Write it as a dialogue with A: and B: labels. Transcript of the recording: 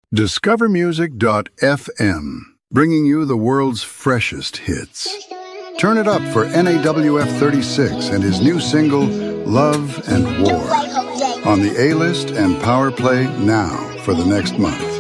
A: Discovermusic.fm, bringing you the world's freshest hits. Turn it up for NAWF 36 and his new single, Love and War, on the A-List and Power Play now for the next month.